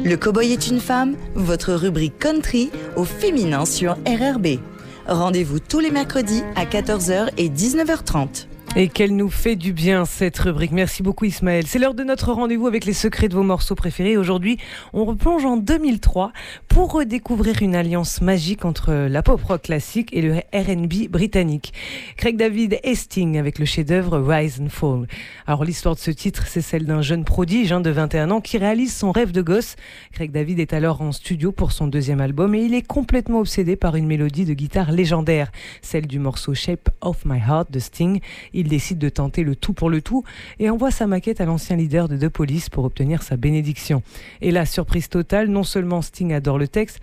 Le Cowboy est une femme, votre rubrique country au féminin sur RRB. Rendez-vous tous les mercredis à 14h et 19h30. Et qu'elle nous fait du bien cette rubrique. Merci beaucoup Ismaël. C'est l'heure de notre rendez-vous avec les secrets de vos morceaux préférés. Aujourd'hui, on replonge en 2003 pour redécouvrir une alliance magique entre la pop rock classique et le R&B britannique. Craig David et Sting avec le chef-d'œuvre Rise and Fall. Alors l'histoire de ce titre, c'est celle d'un jeune prodige de 21 ans qui réalise son rêve de gosse. Craig David est alors en studio pour son deuxième album et il est complètement obsédé par une mélodie de guitare légendaire, celle du morceau Shape of My Heart de Sting. Il décide de tenter le tout pour le tout et envoie sa maquette à l'ancien leader de The Police pour obtenir sa bénédiction. Et là, surprise totale, non seulement Sting adore le texte,